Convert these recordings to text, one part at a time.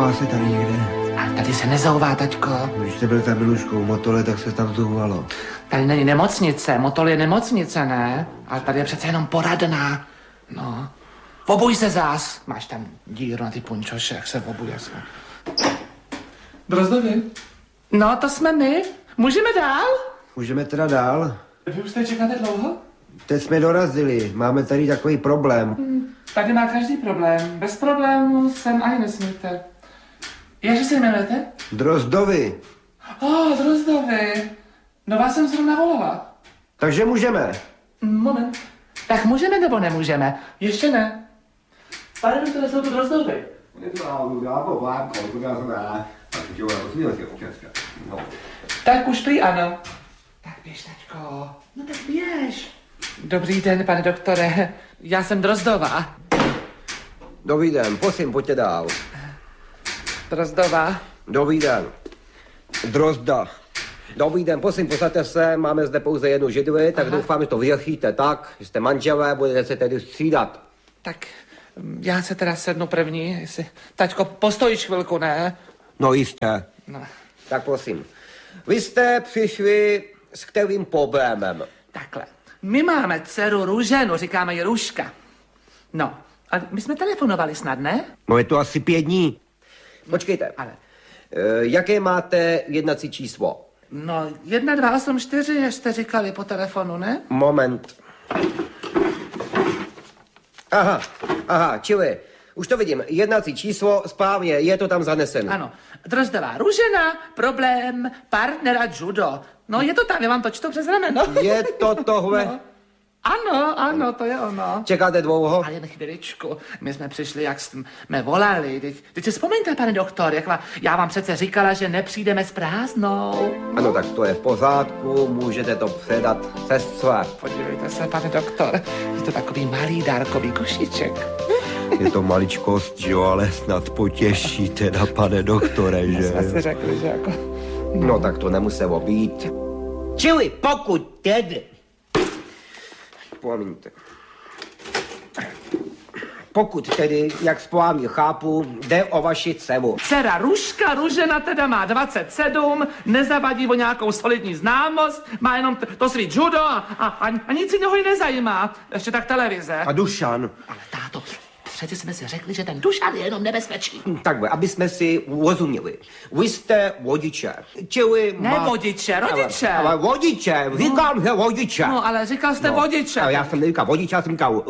Nezouvá se tady někde. A tady se nezouvá, taťko. Když jste byl tam Miluškou v Motole, tak se tam zouvalo. Tady není nemocnice, Motol je nemocnice, ne? Ale tady je přece jenom poradná. No. Obuj se zás. Máš tam díru na ty punčoše, jak se obuje. Drozdovi? No, to jsme my. Můžeme dál? Můžeme teda dál? Vy už tady čekáte dlouho? Teď jsme dorazili, máme tady takový problém. Tady má každý problém. Bez problémů sem ani nesmíte. Jakže se jmenujete? Drozdovi. Drozdovi. No vás jsem zrovna volala. Takže můžeme. Moment. Tak můžeme nebo nemůžeme? Ještě ne. Pane doktore, jsou to Drozdovi. Tak už prý ano. Tak běž, tačko. No tak běž. Dobrý den, pane doktore. Já jsem Drozdová. Dobrý den, prosím, pojďte dál. Drozdová. Dobrý den. Drozda. Dobrý den, prosím, posaďte se, máme zde pouze jednu židli, tak doufám, že to vyřešíte tak, že jste manželé, budete se tedy střídat. Tak já se teda sednu první, jestli... Taťko, postojíš chvilku, ne? No jistě. No. Tak prosím. Vy jste přišli s kterým problémem? Takhle. My máme dceru Růženu, říkáme ji Růžka. No, a my jsme telefonovali snad, ne? No je to asi 5 dní. Počkejte. Ale... Jaké máte jednací číslo? No, 1284 jste říkali po telefonu, ne? Moment. Aha, čili, už to vidím, jednací číslo, správně, je to tam zaneseno. Ano, Drozdová Růžena, problém partnera judo. No, je to tam, já vám to čtu přes rameno. Je to tohle? No. Ano, to je ono. Čekáte dlouho? Ale jen chviličku, my jsme přišli, jak jsme volali. Teď si vzpomeňte, pane doktor, já vám přece říkala, že nepřijdeme s prázdnou. Ano, tak to je v pořádku, můžete to předat sestře. Podívejte se, pane doktor, je to takový malý dárkový košíček. Je to maličkost, jo, ale snad potěší teda, pane doktore, že? Jsme si řekli, že jako... No tak to nemuselo být. Čili pokud tedy... Promiňte. Pokud tedy, jak správně chápu, jde o vaši dceru. Dcera Růžka Růžena teda má 27, nezavadí o nějakou solidní známost, má jenom to svý judo a nic jiného ji nezajímá. Ještě tak televize. A Dušan? Ale táto, přeci jsme si řekli, že ten Dušan je jenom nebezpečný. Takhle, aby jsme si rozuměli. Vy jste vodiče, čili... Ne vodiče, rodiče. Ale vodiče, říkám, že vodiče. No, ale říkal jste vodiče. Ale já jsem neříkal vodiče, já jsem říkal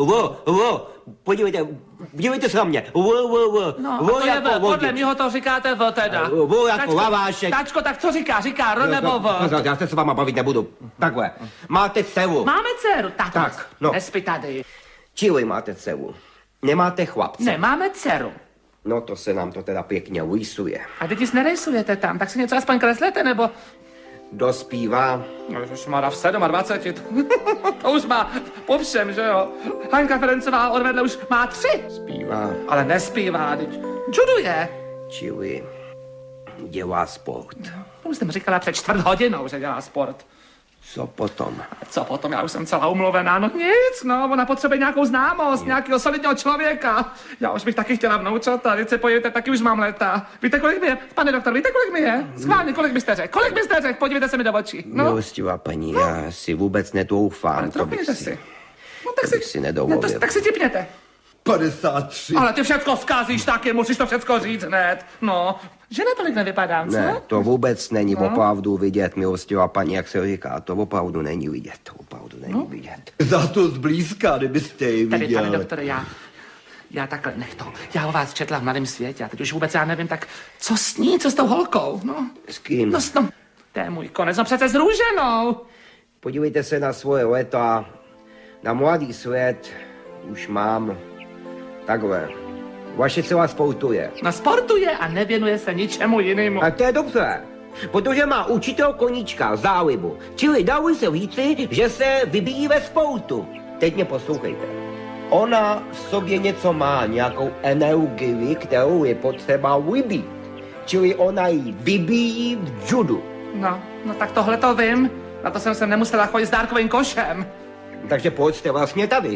podívejte se na mě. No, a to je podle mýho to říkáte v teda. Jako lavášek. Tačko, tak co říká? Říká R nebo V? Já se s váma bavit nebudu. Takhle, máte dceru. Máme dceru, tak, no. Nespí tady. Čili máte dceru. Nemáte chlapce. Nemáme dceru. No to se nám to teda pěkně rýsuje. A teď nic nerejsujete tam, tak si něco aspoň kreslete, nebo... Dospívá. No, ježišmarja, v 27. To už má po všem, že jo? Hanka Ferencová odvedle už má 3. Zpívá. Ale nespívá, teď juduje. Čili dělá sport. To už jsem říkala před 4 hodinou, že dělá sport. Co potom? Co potom? Já už jsem celá umluvená. No nic, no, ona potřebuje nějakou známost, nějakého solidního člověka. Já už bych taky chtěla vnoučata, teď se podívejte, taky už mám léta. Víte, kolik mi je? Pane doktor, víte, kolik mi je? Schválně, kolik byste řekl? Kolik byste řekl? Podívejte se mi do očí. No. Milostivá paní, já si vůbec nedoufám. Ale to bych si. No tak si nedovolil. No, tak si tipněte. 53. Ale ty všecko zkázíš taky, musíš to všecko říct hned. No, že natolik nevypadám, co? Ne, to vůbec není opravdu vidět, milostivá paní, jak se říká, to opravdu není vidět, to opravdu není vidět. Za to zblízka, kdybyste ji viděl. Tady, pane doktore, já takhle, nech to. Já o vás četla v Mladém světě a teď už vůbec já nevím, tak co s ní, co s tou holkou, no? S kým? No, to je můj konec, no přece s Růženou. Podívejte se na svoje léta, na Mladý svět už mám takhle. Vaše dcera sportuje. No sportuje a nevěnuje se ničemu jinému. A to je dobře, protože má učitel koníčka, zálibu. Čili dalo se říci, že se vybíjí ve sportu. Teď mě poslouchejte. Ona v sobě něco má, nějakou energii, kterou je potřeba vybít. Čili ona ji vybíjí v judu. No tak tohle to vím. Na to jsem nemusela chodit s dárkovým košem. Takže proč jste vlastně tady?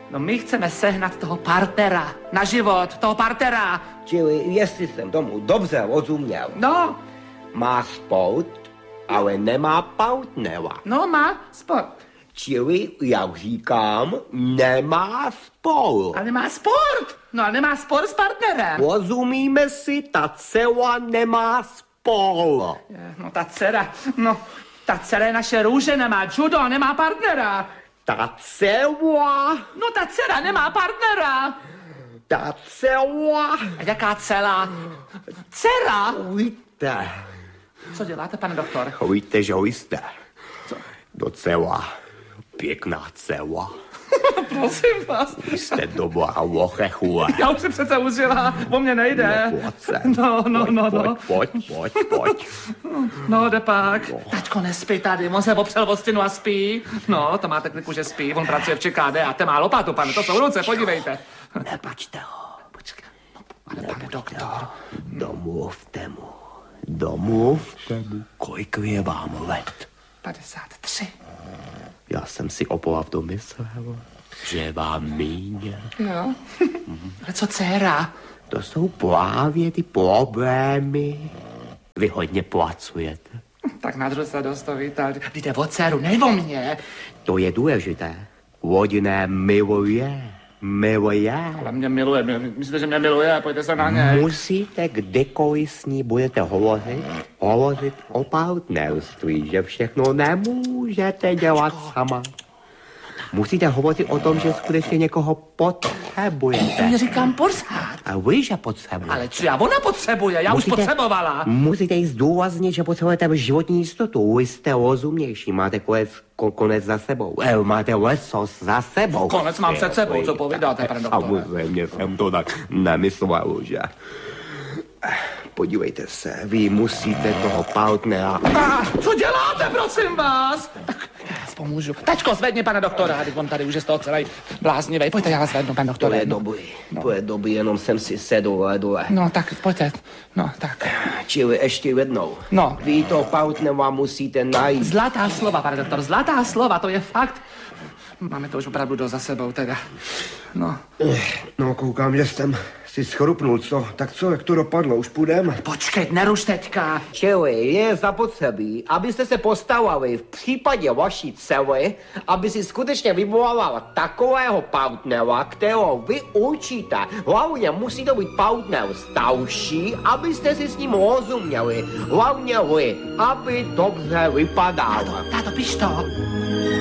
No my chceme sehnat toho partnera. Na život, toho partnera. Čili jestli jsem tomu dobře rozuměl, No, má sport, ale nemá partnera. no má sport. Čili, jak říkám, nemá sport. Ale má sport. No ale nemá sport s partnerem. Rozumíme si, ta dcera nemá sport. No ta dcera je naše růže, nemá judo, nemá partnera. Ta dcera, No ta dcera nemá partnera. ta dcera, A jaká dcera? Dcera? víte, Co děláte, pane doktor? víte, že jste docela pěkná dcera. Prosím vás. Jste dobrá ořechule. Já už jsem přece užila, o mě nejde. No. Pojď. No, jde pak. Tačko nespí tady, on se opřel o stěnu a spí. No, to máte kliku, že spí, on pracuje v ČKD a ten má lopatu, pane, to jsou ruce, podívejte. Nepačte ho. Počkej, no, ale pane doktor. Domluvte mu, kolik je vám let. 53. Já jsem si opravdu myslel, že vám míň. Jo. Ale co dcera? To jsou právě ty problémy. Vy hodně pracujete. Tak nadru se dostavíte, jde o dceru, ne o mě. To je důležité. Rodinné miluje. Ale mě miluje, myslíte, že mě miluje, pojďte se na něj. Musíte, kdykoliv s ní budete hovořit o partnerství, že všechno nemůžete dělat sama. Musíte hovořit o tom, že skutečně někoho potřebujete. Já říkám pořád. A vy, že potřebujete. Ale co já, ona potřebuje, já už potřebovala. Musíte jí zdůraznit, že potřebujete životní jistotu. Vy jste rozumnější, máte konec za sebou. Máte lesos za sebou. Konec mám před sebou, co povídáte, pane doktore? Samozřejmě jsem to tak nemyslel, že... Podívejte se, vy musíte toho partnera... Co děláte, prosím vás? Tak já vás pomůžu. Tačko, zvedni, pane doktora, on tady už je z toho celý bláznivej. Pojďte, já vás zvednu, pane doktore. To je dobrý, jenom jsem si sedl dole. No, tak pojďte, no, tak. Čili ještě jednou. No. Vy toho partnera musíte najít. Zlatá slova, pane doktor, zlatá slova, to je fakt. Máme to už opravdu dost za sebou, teda. No. No, koukám, že jsem si schrupnul, co? Tak co, jak to dopadlo, už půjdeme? Počkej, neruš teďka. Čili je zapotřebí, abyste se postavili v případě vaší dcery, aby si skutečně vyvolala takového partnera, kterého vy určíte. Hlavně musí to být partner starší, abyste si s ním rozuměli. Hlavně vy, aby dobře vypadal. Táto, piš to.